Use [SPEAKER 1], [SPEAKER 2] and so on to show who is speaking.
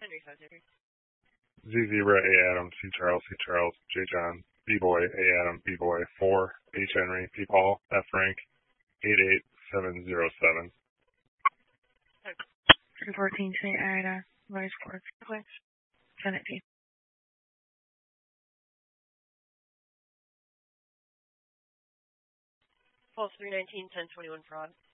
[SPEAKER 1] Z Zebra, A Adam, C Charles, J John, B Boy, A Adam, B Boy, 4, H Henry, P Paul, F Frank, 88707.
[SPEAKER 2] 314 St. Ida, Rice Fork, Senate P.
[SPEAKER 3] False 319, 1021 fraud.